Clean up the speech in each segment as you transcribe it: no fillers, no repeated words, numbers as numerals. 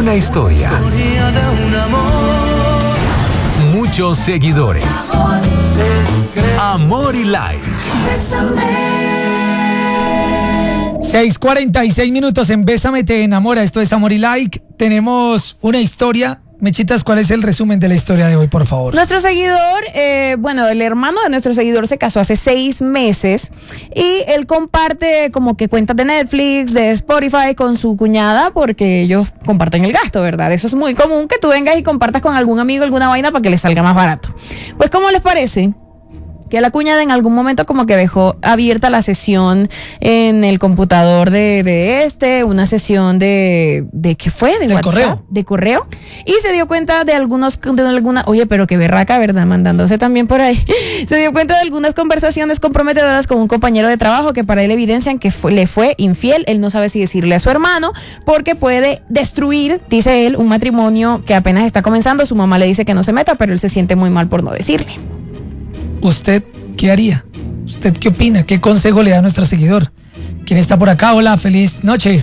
Una historia. Muchos seguidores. Amor y like. 6:46 minutos en Bésame te enamora. Esto es Amor y Like. Tenemos una historia. Mechitas, ¿cuál es el resumen de la historia de hoy, por favor? Nuestro seguidor, el hermano de nuestro seguidor se casó hace 6 meses y él comparte como que cuentas de Netflix, de Spotify con su cuñada porque ellos comparten el gasto, ¿verdad? Eso es muy común que tú vengas y compartas con algún amigo alguna vaina para que les salga más barato. Pues, ¿cómo les parece? Que la cuñada en algún momento como que dejó abierta la sesión en el computador de una sesión de ¿qué fue? De WhatsApp, correo. De correo. Y se dio cuenta de oye, pero qué berraca, ¿verdad? Mandándose también por ahí. Se dio cuenta de algunas conversaciones comprometedoras con un compañero de trabajo que para él evidencian que le fue infiel. Él no sabe si decirle a su hermano porque puede destruir, dice él, un matrimonio que apenas está comenzando. Su mamá le dice que no se meta, pero él se siente muy mal por no decirle. ¿Usted qué haría? ¿Usted qué opina? ¿Qué consejo le da a nuestro seguidor? ¿Quién está por acá? Hola, feliz noche.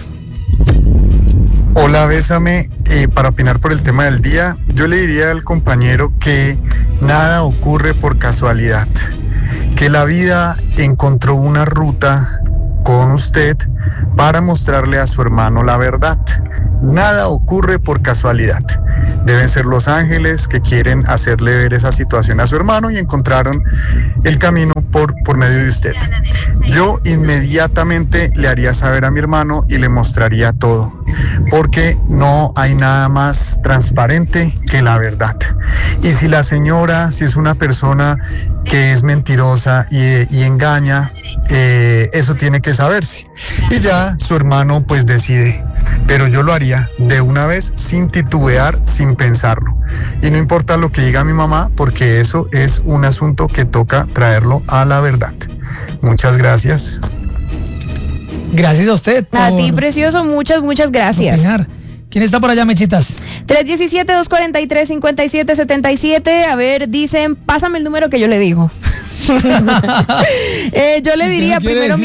Hola, Bésame. Para opinar por el tema del día, yo le diría al compañero que nada ocurre por casualidad, que la vida encontró una ruta con usted para mostrarle a su hermano la verdad. Nada ocurre por casualidad. Deben ser los ángeles que quieren hacerle ver esa situación a su hermano y encontraron el camino por medio de usted. Yo inmediatamente le haría saber a mi hermano y le mostraría todo, porque no hay nada más transparente que la verdad. Y si la señora, si es una persona que es mentirosa y engaña, eso tiene que saberse. Y ya su hermano pues decide. Pero yo lo haría de una vez, sin titubear, sin pensarlo. Y no importa lo que diga mi mamá, porque eso es un asunto que toca traerlo a la verdad. Muchas gracias. Gracias a usted. A ti, precioso, muchas gracias. Opinar. ¿Quién está por allá, Mechitas? 317-243-5777. A ver, dicen, pásame el número que yo le digo. Yo le diría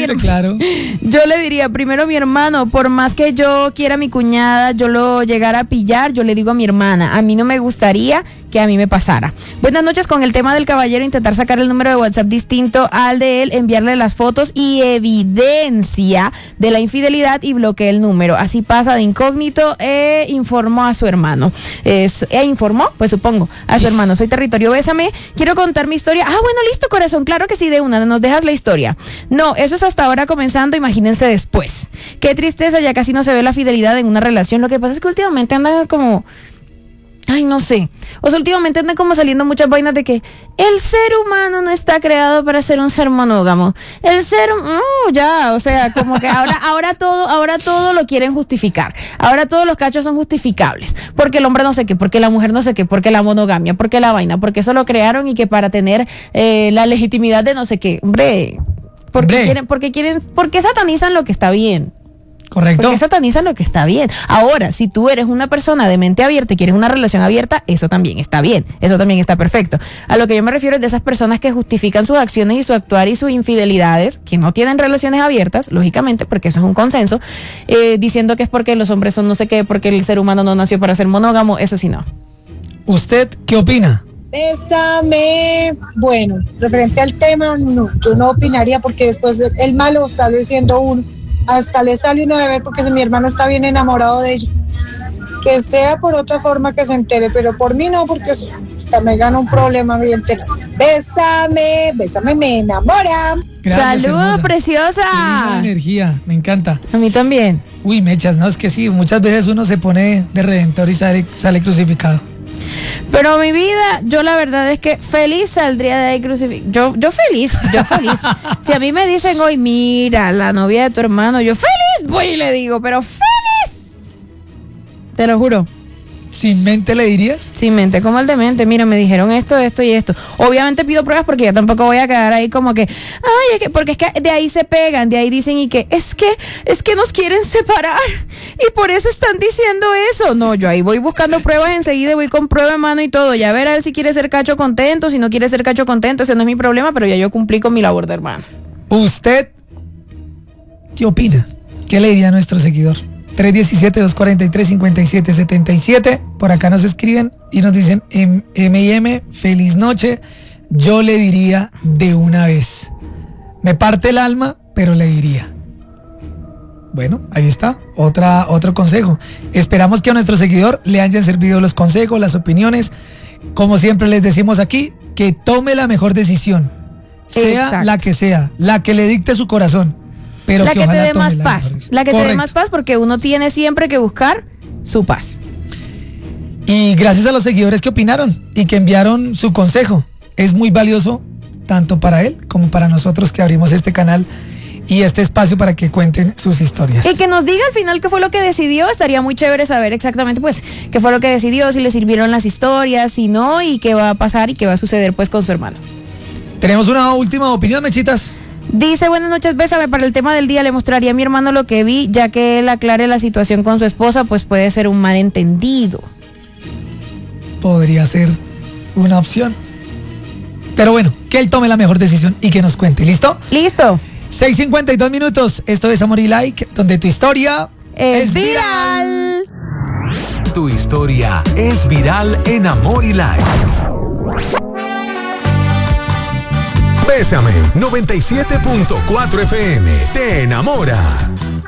primero mi hermano, por más que yo quiera a mi cuñada, yo lo llegara a pillar, yo le digo a mi hermana, a mí no me gustaría que a mí me pasara. Buenas noches. Con el tema del caballero, intentar sacar el número de WhatsApp distinto al de él, enviarle las fotos y evidencia de la infidelidad y bloquee el número. Así pasa de incógnito. Informó a su hermano. Informó, pues supongo, a su hermano. Soy Territorio Bésame. Quiero contar mi historia. Bueno, listo, corazón. Claro que sí, de una. Nos dejas la historia. No, eso es hasta ahora comenzando. Imagínense después. Qué tristeza, ya casi no se ve la fidelidad en una relación. Lo que pasa es que últimamente andan como... no sé. O sea, últimamente andan como saliendo muchas vainas de que el ser humano no está creado para ser un ser monógamo. O sea, como que ahora todo lo quieren justificar. Ahora todos los cachos son justificables. Porque el hombre no sé qué, porque la mujer no sé qué, porque la monogamia, porque la vaina, porque eso lo crearon y que para tener la legitimidad de no sé qué. Hombre, ¿por qué satanizan lo que está bien? Correcto. Porque satanizan lo que está bien. Ahora, si tú eres una persona de mente abierta y quieres una relación abierta, eso también está bien, eso también está perfecto. A lo que yo me refiero es de esas personas que justifican sus acciones y su actuar y sus infidelidades, que no tienen relaciones abiertas, lógicamente, porque eso es un consenso, diciendo que es porque los hombres son no sé qué, porque el ser humano no nació para ser monógamo. Eso sí no. ¿Usted qué opina? Bésame. Bueno, referente al tema, no, yo no opinaría porque después el malo está diciendo uno. Hasta le sale uno de ver porque si mi hermano está bien enamorado de ella. Que sea por otra forma que se entere, pero por mí no, porque hasta me gana un problema bien tenaz. Bésame, me enamora. Gracias, saludos, preciosa. Qué linda energía, me encanta. A mí también. Uy, Mechas, no, es que sí, muchas veces uno se pone de redentor y sale crucificado. Pero mi vida, yo la verdad es que feliz saldría de ahí crucificado. Yo feliz. Si a mí me dicen hoy, mira, la novia de tu hermano, yo feliz voy y le digo, pero feliz. Te lo juro. ¿Sin mente le dirías? Sin mente, como el demente. Mira, me dijeron esto y esto. Obviamente pido pruebas porque yo tampoco voy a quedar ahí como que, porque es que de ahí se pegan, de ahí dicen y que es que nos quieren separar y por eso están diciendo eso. No, yo ahí voy buscando pruebas enseguida, voy con prueba en mano y todo. Ya ver a ver si quiere ser cacho contento, si no quiere ser cacho contento, ese no es mi problema, pero ya yo cumplí con mi labor de hermano. ¿Usted qué opina? ¿Qué le diría a nuestro seguidor? 317-243-5777. Por acá nos escriben y nos dicen, M&M, feliz noche. Yo le diría de una vez. Me parte el alma, pero le diría. Bueno, ahí está, otro consejo. Esperamos que a nuestro seguidor le hayan servido los consejos, las opiniones. Como siempre les decimos aquí, que tome la mejor decisión, sea Exacto. la que le dicte su corazón, pero La que te ojalá dé tome más la paz. mejor decisión. La que te dé Correcto. más paz, porque uno tiene siempre que buscar su paz. Y gracias a los seguidores que opinaron y que enviaron su consejo. Es muy valioso tanto para él como para nosotros que abrimos este canal y este espacio para que cuenten sus historias. Y que nos diga al final qué fue lo que decidió. Estaría muy chévere saber exactamente pues qué fue lo que decidió, si le sirvieron las historias, si no, y qué va a pasar y qué va a suceder pues con su hermano. Tenemos una última opinión, Mechitas. Dice, buenas noches, bésame. Para el tema del día le mostraría a mi hermano lo que vi, ya que él aclare la situación con su esposa, pues puede ser un malentendido. Podría ser una opción. Pero bueno, que él tome la mejor decisión y que nos cuente. ¿Listo? Listo. 6:52 minutos. Esto es Amor y Like, donde tu historia Es viral. Tu historia es viral en Amor y Like. Bésame 97.4 FM. Te enamora.